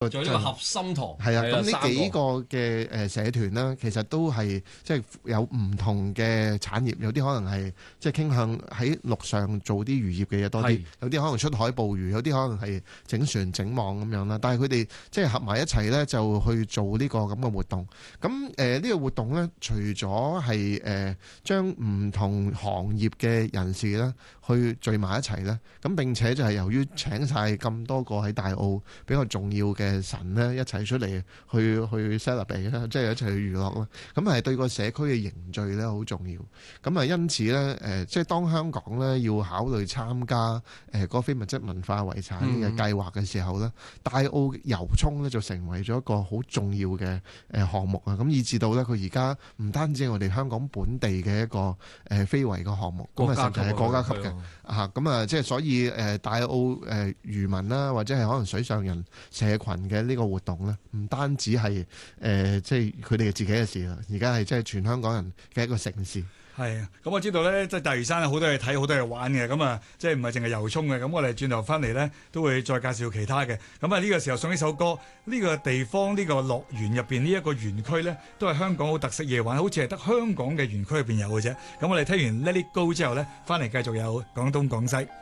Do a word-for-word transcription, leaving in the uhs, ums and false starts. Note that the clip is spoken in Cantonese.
仲有呢個合心堂， 係啊，咁呢三幾個嘅誒社團啦，其實都係即係有唔同嘅產業，有啲可能係即係傾向喺陸上做啲漁業嘅嘢多啲係， 有啲可能出海捕魚，有啲可能係整船整網咁樣啦。但係佢哋即係合埋一齊咧，就去做呢個咁嘅活動。咁誒呢個活動咧，除咗係誒將唔同行業嘅人士咧去聚埋一齊咧，咁並且就係由於請晒咁多個喺大澳比較重要嘅神咧一齊出嚟去去 celebrate 啦，即係一齊去娛樂啦。咁係對個社區嘅凝聚咧好重要。咁啊，因此咧誒，即係當香港咧要考慮參加誒嗰個非物質文化遺產嘅計劃嘅時候咧，嗯、大澳遊涌咧就成為咗一個好重要嘅誒項目啊！咁以至到咧佢而家唔單止係我哋香港本地嘅一個誒非遺嘅項目，咁啊甚至係國家級嘅啊！咁啊，即係所以誒大澳誒漁民啦，或者係可能水上人社群嘅呢個活動咧，唔單止係誒即係佢哋自己嘅事啦，而家係即係全香港人嘅一個盛事。 係啊，咁我知道咧，即係大嶼山有好多嘢睇，好多嘢玩嘅，咁啊，即係唔係淨係遊涌嘅，咁我哋轉頭翻嚟咧，都會再介紹其他嘅。咁啊，呢個時候送呢首歌，呢、這個地方呢、這個樂園入邊呢一個園區咧，都係香港好特色嘢玩，好似係得香港嘅園區入邊有嘅啫。咁我哋聽完 Let It Go 之後咧，翻嚟繼續有廣東廣西。